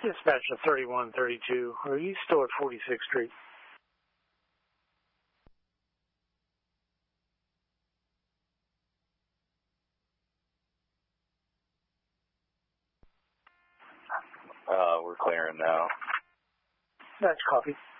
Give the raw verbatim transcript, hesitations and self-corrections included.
Dispatch to thirty-one thirty-two. Are you still at forty-sixth Street? Uh, we're clearing now. That's copy.